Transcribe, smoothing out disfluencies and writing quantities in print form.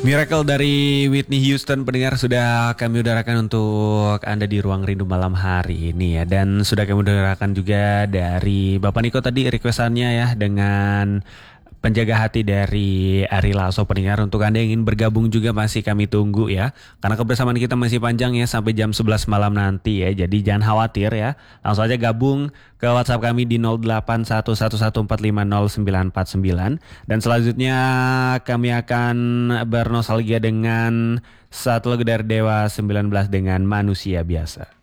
Miracle dari Whitney Houston pendengar sudah kami udarakan untuk Anda di Ruang Rindu malam hari ini ya. Dan sudah kami udarakan juga dari Bapak Niko tadi requestannya ya dengan Penjaga Hati dari Ari Lasso pendengar. Untuk Anda yang ingin bergabung juga masih kami tunggu ya. Karena kebersamaan kita masih panjang ya sampai jam 11 malam nanti ya. Jadi jangan khawatir ya. Langsung aja gabung ke WhatsApp kami di 081114500949. Dan selanjutnya kami akan bernostalgia dengan satu lagu dari Dewa 19 dengan Manusia Biasa.